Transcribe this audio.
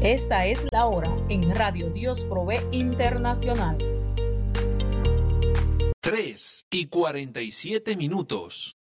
Esta es la hora en Radio Dios Provee Internacional. 3:47.